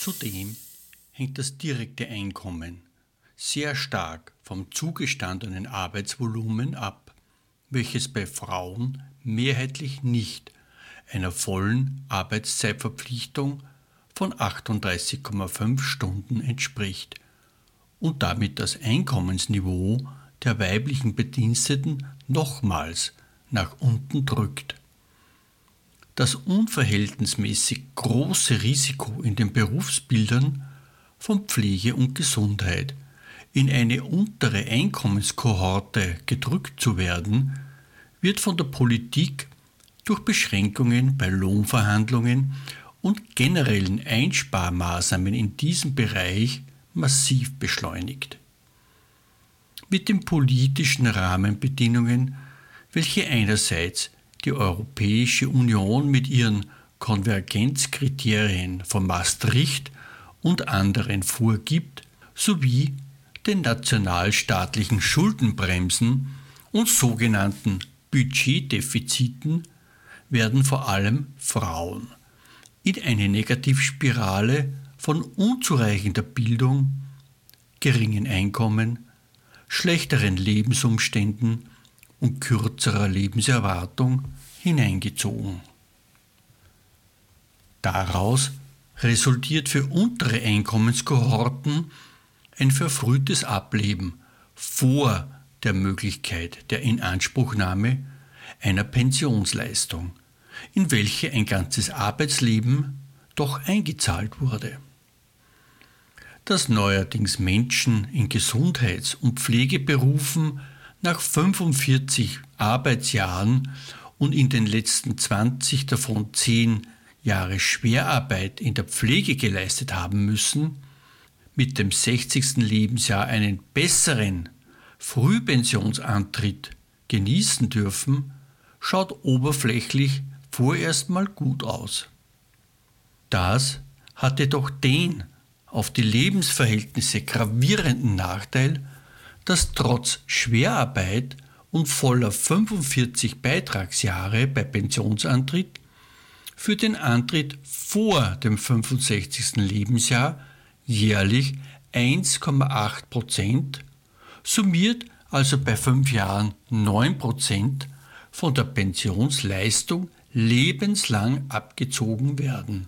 Zudem hängt das direkte Einkommen sehr stark vom zugestandenen Arbeitsvolumen ab, welches bei Frauen mehrheitlich nicht einer vollen Arbeitszeitverpflichtung von 38,5 Stunden entspricht und damit das Einkommensniveau der weiblichen Bediensteten nochmals nach unten drückt. Das unverhältnismäßig große Risiko in den Berufsbildern von Pflege und Gesundheit in eine untere Einkommenskohorte gedrückt zu werden, wird von der Politik durch Beschränkungen bei Lohnverhandlungen und generellen Einsparmaßnahmen in diesem Bereich massiv beschleunigt. Mit den politischen Rahmenbedingungen, welche einerseits die Europäische Union mit ihren Konvergenzkriterien von Maastricht und anderen vorgibt, sowie den nationalstaatlichen Schuldenbremsen und sogenannten Budgetdefiziten, werden vor allem Frauen in eine Negativspirale von unzureichender Bildung, geringen Einkommen, schlechteren Lebensumständen und kürzerer Lebenserwartung hineingezogen. Daraus resultiert für untere Einkommenskohorten ein verfrühtes Ableben vor der Möglichkeit der Inanspruchnahme einer Pensionsleistung, in welche ein ganzes Arbeitsleben doch eingezahlt wurde. Dass neuerdings Menschen in Gesundheits- und Pflegeberufen nach 45 Arbeitsjahren und in den letzten 20 davon 10 Jahre Schwerarbeit in der Pflege geleistet haben müssen, mit dem 60. Lebensjahr einen besseren Frühpensionsantritt genießen dürfen, schaut oberflächlich vorerst mal gut aus. Das hat jedoch den auf die Lebensverhältnisse gravierenden Nachteil, dass trotz Schwerarbeit und voller 45 Beitragsjahre bei Pensionsantritt für den Antritt vor dem 65. Lebensjahr jährlich 1,8%, summiert also bei 5 Jahren 9% von der Pensionsleistung lebenslang abgezogen werden.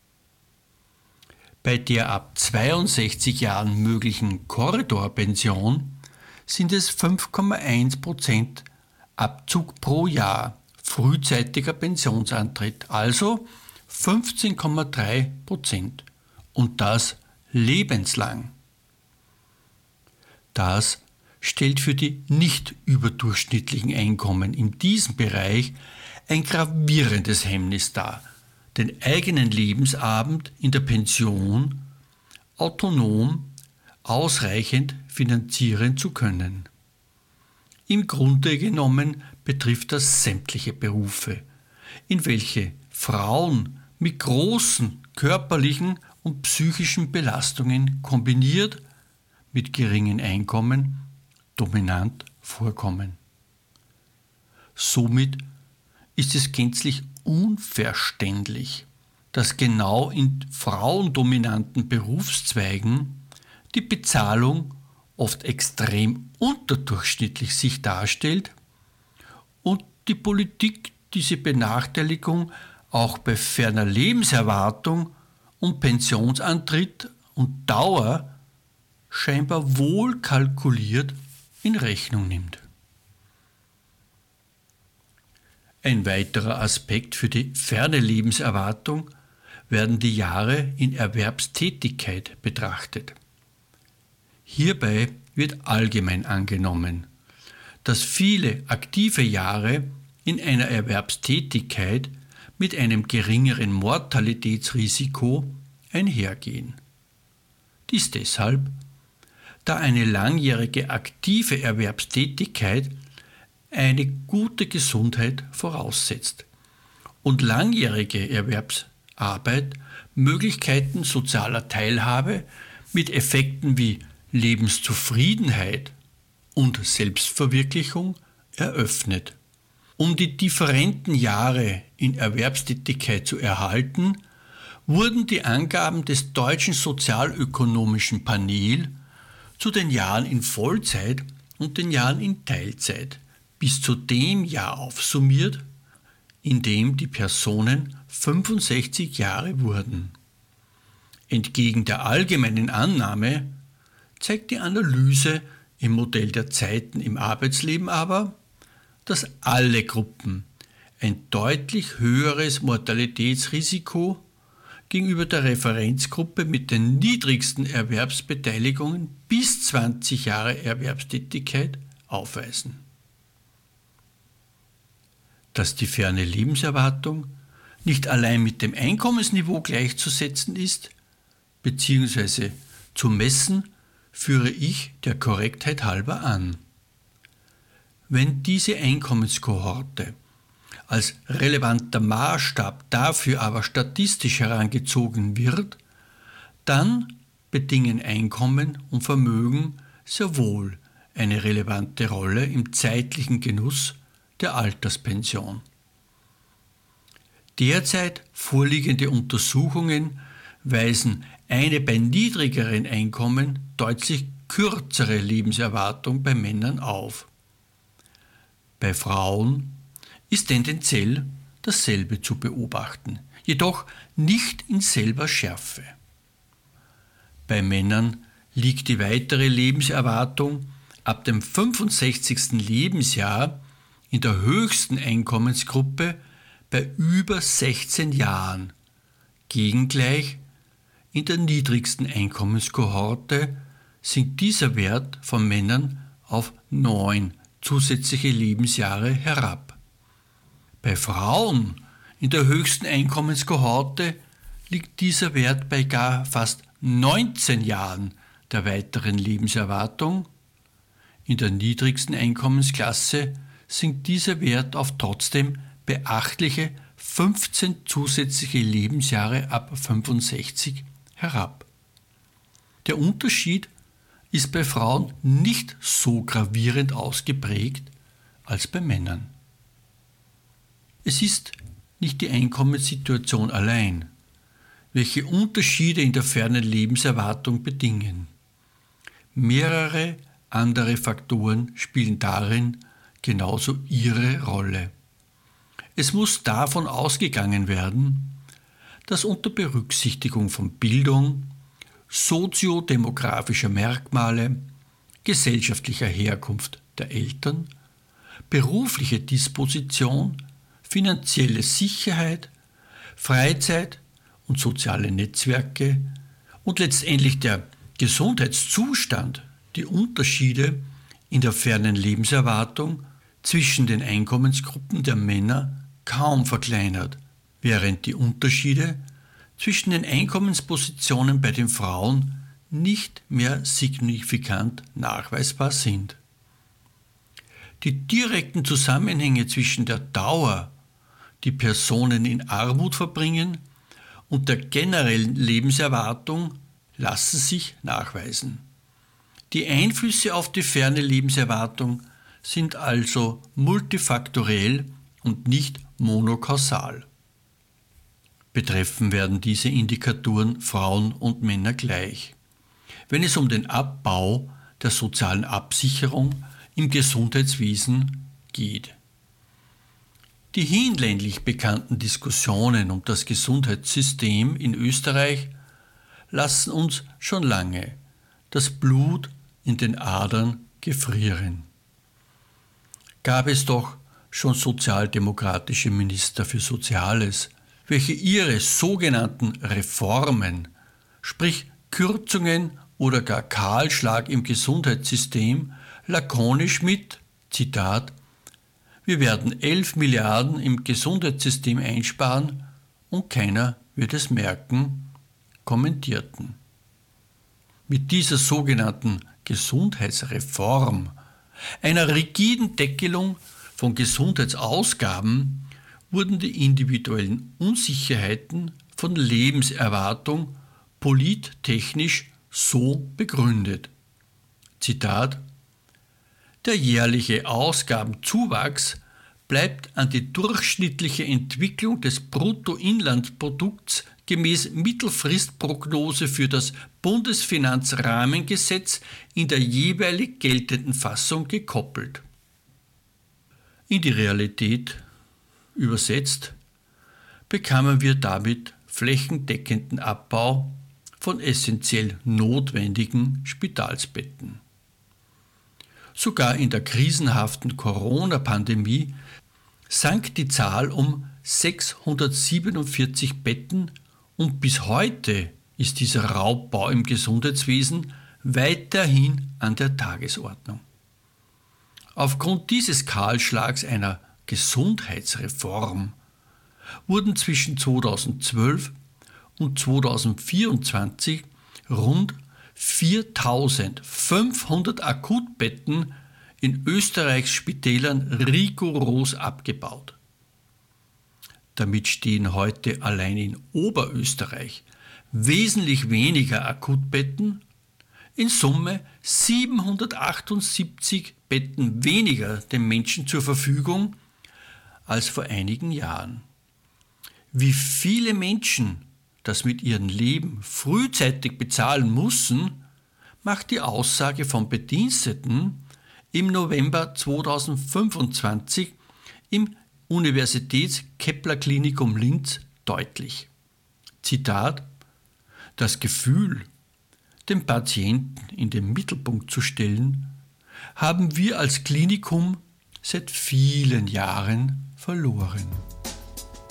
Bei der ab 62 Jahren möglichen Korridorpension sind es 5,1% Abzug pro Jahr frühzeitiger Pensionsantritt, also 15,3%, und das lebenslang. Das stellt für die nicht überdurchschnittlichen Einkommen in diesem Bereich ein gravierendes Hemmnis dar, den eigenen Lebensabend in der Pension autonom ausreichend finanzieren zu können. Im Grunde genommen betrifft das sämtliche Berufe, in welche Frauen mit großen körperlichen und psychischen Belastungen kombiniert mit geringen Einkommen dominant vorkommen. Somit ist es gänzlich unverständlich, dass genau in frauendominanten Berufszweigen die Bezahlung oft extrem unterdurchschnittlich sich darstellt und die Politik diese Benachteiligung auch bei ferner Lebenserwartung und Pensionsantritt und Dauer scheinbar wohl kalkuliert in Rechnung nimmt. Ein weiterer Aspekt für die ferne Lebenserwartung werden die Jahre in Erwerbstätigkeit betrachtet. Hierbei wird allgemein angenommen, dass viele aktive Jahre in einer Erwerbstätigkeit mit einem geringeren Mortalitätsrisiko einhergehen. Dies deshalb, da eine langjährige aktive Erwerbstätigkeit eine gute Gesundheit voraussetzt und langjährige Erwerbsarbeit Möglichkeiten sozialer Teilhabe mit Effekten wie Lebenszufriedenheit und Selbstverwirklichung eröffnet. Um die differenten Jahre in Erwerbstätigkeit zu erhalten, wurden die Angaben des Deutschen Sozialökonomischen Panel zu den Jahren in Vollzeit und den Jahren in Teilzeit bis zu dem Jahr aufsummiert, in dem die Personen 65 Jahre wurden. Entgegen der allgemeinen Annahme zeigt die Analyse im Modell der Zeiten im Arbeitsleben aber, dass alle Gruppen ein deutlich höheres Mortalitätsrisiko gegenüber der Referenzgruppe mit den niedrigsten Erwerbsbeteiligungen bis 20 Jahre Erwerbstätigkeit aufweisen. Dass die ferne Lebenserwartung nicht allein mit dem Einkommensniveau gleichzusetzen ist, bzw. zu messen, führe ich der Korrektheit halber an. Wenn diese Einkommenskohorte als relevanter Maßstab dafür aber statistisch herangezogen wird, dann bedingen Einkommen und Vermögen sehr wohl eine relevante Rolle im zeitlichen Genuss der Alterspension. Derzeit vorliegende Untersuchungen weisen eine bei niedrigeren Einkommen deutlich kürzere Lebenserwartung bei Männern auf. Bei Frauen ist tendenziell dasselbe zu beobachten, jedoch nicht in selber Schärfe. Bei Männern liegt die weitere Lebenserwartung ab dem 65. Lebensjahr in der höchsten Einkommensgruppe bei über 16 Jahren, gegengleich in der niedrigsten Einkommenskohorte sinkt dieser Wert von Männern auf 9 zusätzliche Lebensjahre herab. Bei Frauen in der höchsten Einkommenskohorte liegt dieser Wert bei gar fast 19 Jahren der weiteren Lebenserwartung. In der niedrigsten Einkommensklasse sinkt dieser Wert auf trotzdem beachtliche 15 zusätzliche Lebensjahre ab 65 herab. Der Unterschied ist bei Frauen nicht so gravierend ausgeprägt als bei Männern. Es ist nicht die Einkommenssituation allein, welche Unterschiede in der fernen Lebenserwartung bedingen. Mehrere andere Faktoren spielen darin genauso ihre Rolle. Es muss davon ausgegangen werden, dass unter Berücksichtigung von Bildung, soziodemografischer Merkmale, gesellschaftlicher Herkunft der Eltern, berufliche Disposition, finanzielle Sicherheit, Freizeit und soziale Netzwerke und letztendlich der Gesundheitszustand die Unterschiede in der fernen Lebenserwartung zwischen den Einkommensgruppen der Männer kaum verkleinert, während die Unterschiede zwischen den Einkommenspositionen bei den Frauen nicht mehr signifikant nachweisbar sind. Die direkten Zusammenhänge zwischen der Dauer, die Personen in Armut verbringen, und der generellen Lebenserwartung lassen sich nachweisen. Die Einflüsse auf die ferne Lebenserwartung sind also multifaktoriell und nicht monokausal. Betreffen werden diese Indikatoren Frauen und Männer gleich, wenn es um den Abbau der sozialen Absicherung im Gesundheitswesen geht. Die hinlänglich bekannten Diskussionen um das Gesundheitssystem in Österreich lassen uns schon lange das Blut in den Adern gefrieren. Gab es doch schon sozialdemokratische Minister für Soziales, welche ihre sogenannten Reformen, sprich Kürzungen oder gar Kahlschlag im Gesundheitssystem, lakonisch mit, Zitat, wir werden 11 Milliarden im Gesundheitssystem einsparen und keiner wird es merken, kommentierten. Mit dieser sogenannten Gesundheitsreform, einer rigiden Deckelung von Gesundheitsausgaben, wurden die individuellen Unsicherheiten von Lebenserwartung polittechnisch so begründet. Zitat: Der jährliche Ausgabenzuwachs bleibt an die durchschnittliche Entwicklung des Bruttoinlandsprodukts gemäß Mittelfristprognose für das Bundesfinanzrahmengesetz in der jeweilig geltenden Fassung gekoppelt. In die Realität übersetzt bekamen wir damit flächendeckenden Abbau von essentiell notwendigen Spitalsbetten. Sogar in der krisenhaften Corona-Pandemie sank die Zahl um 647 Betten und bis heute ist dieser Raubbau im Gesundheitswesen weiterhin an der Tagesordnung. Aufgrund dieses Kahlschlags einer Gesundheitsreform wurden zwischen 2012 und 2024 rund 4.500 Akutbetten in Österreichs Spitälern rigoros abgebaut. Damit stehen heute allein in Oberösterreich wesentlich weniger Akutbetten, in Summe 778 Betten weniger den Menschen zur Verfügung als vor einigen Jahren. Wie viele Menschen das mit ihrem Leben frühzeitig bezahlen müssen, macht die Aussage von Bediensteten im November 2025 im Universitäts-Kepler-Klinikum Linz deutlich. Zitat: Das Gefühl, den Patienten in den Mittelpunkt zu stellen, haben wir als Klinikum seit vielen Jahren verloren.